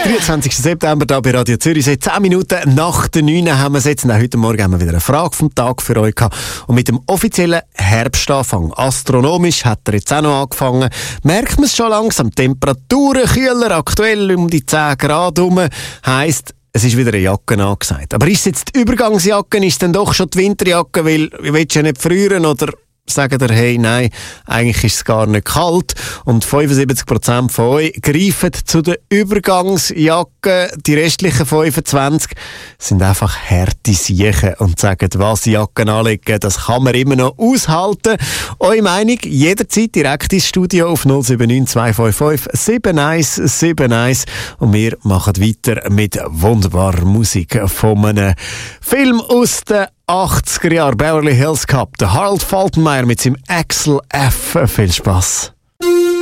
23. September hier bei Radio Zürich. Seit 10 Minuten nach der 9 haben wir es jetzt. Und auch heute Morgen haben wir wieder eine Frage vom Tag für euch gehabt. Und mit dem offiziellen Herbstanfang, astronomisch, hat er jetzt auch noch angefangen. Merkt man es schon langsam? Temperaturen kühler, aktuell um die 10 Grad herum. Heisst, es ist wieder eine Jacke angesagt. Aber ist es jetzt die Übergangsjacke? Ist es dann doch schon die Winterjacke? Weil, willst du ja nicht frieren oder sagen dir, hey, nein, eigentlich ist es gar nicht kalt. Und 75% von euch greifen zu der Übergangsjacke. Die restlichen 25% sind einfach harte Siechen und sagen, was Jacken anlegen, das kann man immer noch aushalten. Eure Meinung jederzeit direkt ins Studio auf 079 255 7171. Und wir machen weiter mit wunderbarer Musik von einem Film aus den 80er Jahre, Beverly Hills Cop, der Harold Faltermeyer mit seinem Axel F. Viel Spaß.